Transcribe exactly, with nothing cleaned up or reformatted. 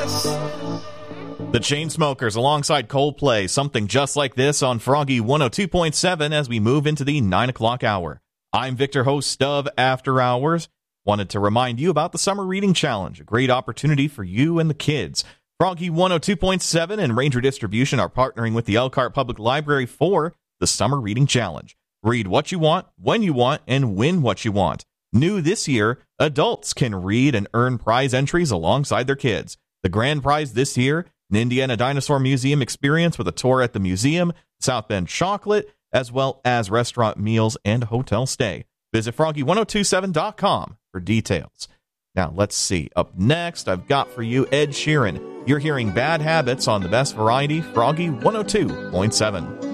this. The Chainsmokers alongside Coldplay, something just like this on Froggy one oh two point seven as we move into the nine o'clock hour. I'm Victor, host of After Hours. Wanted to remind you about the Summer Reading Challenge, a great opportunity for you and the kids. Froggy one oh two point seven and Ranger Distribution are partnering with the Elkhart Public Library for the Summer Reading Challenge. Read what you want, when you want, and win what you want. New this year, adults can read and earn prize entries alongside their kids. The grand prize this year, an Indiana Dinosaur Museum experience with a tour at the museum, South Bend chocolate, as well as restaurant meals and hotel stay. Visit froggy ten twenty-seven dot com for details. Now, let's see. Up next, I've got for you Ed Sheeran. You're hearing Bad Habits on the Best Variety, Froggy one oh two point seven.